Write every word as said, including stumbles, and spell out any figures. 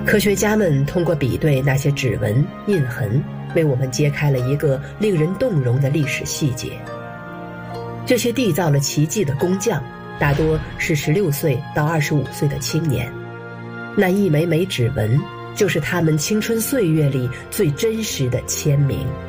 科学家们通过比对那些指纹、印痕，为我们揭开了一个令人动容的历史细节。这些缔造了奇迹的工匠，大多是十六岁到二十五岁的青年。那一枚枚指纹，就是他们青春岁月里最真实的签名。